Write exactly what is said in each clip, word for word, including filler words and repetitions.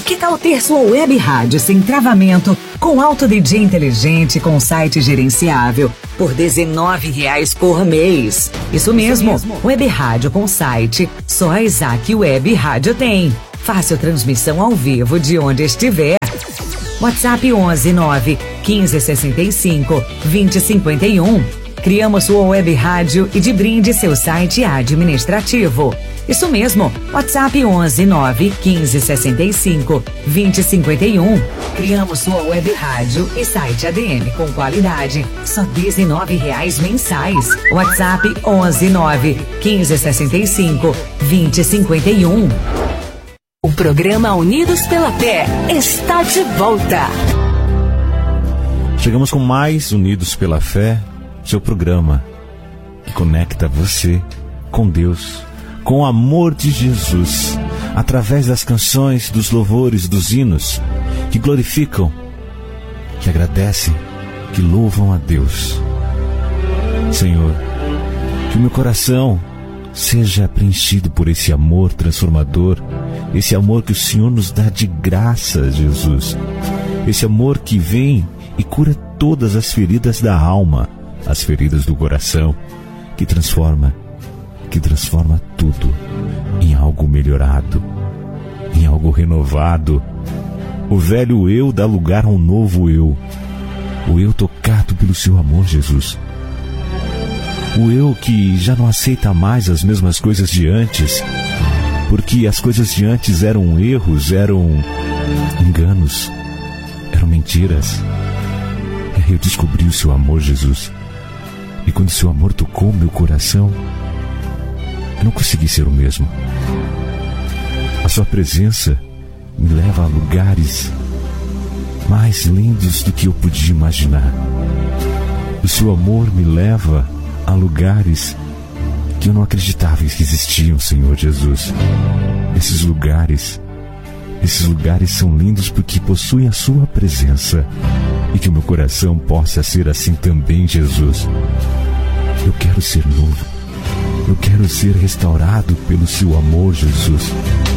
Que tal ter sua web rádio sem travamento, com alto D J inteligente, com site gerenciável, por dezenove reais por mês? Isso mesmo, Isso mesmo. Web rádio com site, só a Isaac Web Rádio tem. Fácil transmissão ao vivo de onde estiver. WhatsApp onze nove quinze sessenta e cinco vinte cinquenta e um. Criamos sua web rádio e de brinde seu site administrativo. Isso mesmo, WhatsApp onze nove quinze sessenta e cinco vinte cinquenta e um. Criamos sua web rádio e site A D M com qualidade, só dezenove reais mensais. WhatsApp onze nove quinze sessenta e cinco vinte cinquenta e um. O programa Unidos pela Fé está de volta. Chegamos com mais Unidos pela Fé, seu programa que conecta você com Deus, com o amor de Jesus, através das canções, dos louvores, dos hinos, que glorificam, que agradecem, que louvam a Deus. Senhor, que o meu coração seja preenchido por esse amor transformador, esse amor que o Senhor nos dá de graça, Jesus. Esse amor que vem e cura todas as feridas da alma, as feridas do coração, que transforma, que transforma tudo em algo melhorado, em algo renovado. O velho eu dá lugar a um novo eu, o eu tocado pelo seu amor, Jesus. O eu que já não aceita mais as mesmas coisas de antes, porque as coisas de antes eram erros, eram enganos, eram mentiras. E aí eu descobri o seu amor, Jesus. E quando o seu amor tocou meu coração, eu não consegui ser o mesmo. A sua presença me leva a lugares mais lindos do que eu podia imaginar. O seu amor me leva a lugares que eu não acreditava que existiam, Senhor Jesus. Esses lugares, esses lugares são lindos porque possuem a sua presença. E que o meu coração possa ser assim também, Jesus. Eu quero ser novo. Eu quero ser restaurado pelo seu amor, Jesus.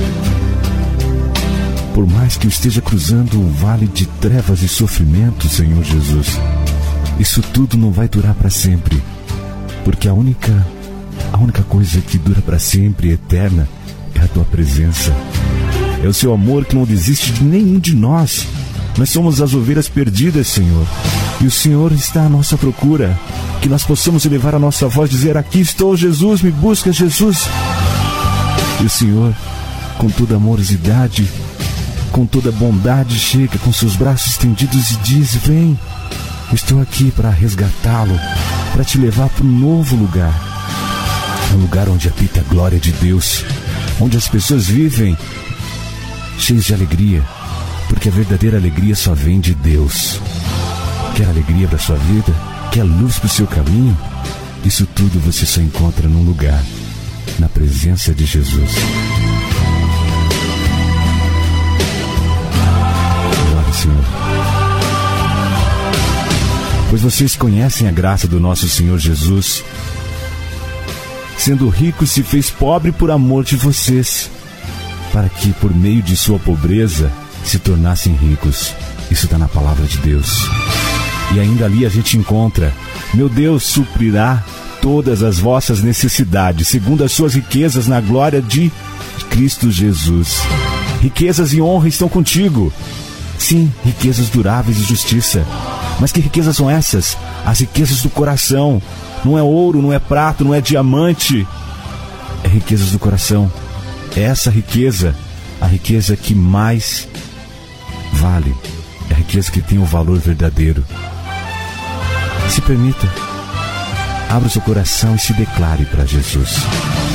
Por mais que eu esteja cruzando um vale de trevas e sofrimento, Senhor Jesus, isso tudo não vai durar para sempre. Porque a única, a única coisa que dura para sempre e eterna é a tua presença. É o seu amor que não desiste de nenhum de nós. Nós somos as ovelhas perdidas, Senhor. E o Senhor está à nossa procura. Que nós possamos elevar a nossa voz e dizer: aqui estou, Jesus, me busca, Jesus. E o Senhor, com toda amorosidade, com toda bondade, chega com seus braços estendidos e diz: vem, estou aqui para resgatá-lo, para te levar para um novo lugar. Um lugar onde habita a glória de Deus, onde as pessoas vivem cheias de alegria, porque a verdadeira alegria só vem de Deus. Quer alegria para a sua vida? Quer luz para o seu caminho? Isso tudo você só encontra num lugar, na presença de Jesus. Glória, Senhor. Pois vocês conhecem a graça do nosso Senhor Jesus. Sendo rico, se fez pobre por amor de vocês, para que por meio de sua pobreza se tornassem ricos. Isso está na palavra de Deus. E ainda ali a gente encontra: meu Deus suprirá todas as vossas necessidades, segundo as suas riquezas na glória de Cristo Jesus. Riquezas e honra estão contigo. Sim, riquezas duráveis e justiça. Mas que riquezas são essas? As riquezas do coração. Não é ouro, não é prata, não é diamante. É riquezas do coração. É essa riqueza, a riqueza que mais vale. É a riqueza que tem o valor verdadeiro. Se permita, abra o seu coração e se declare para Jesus.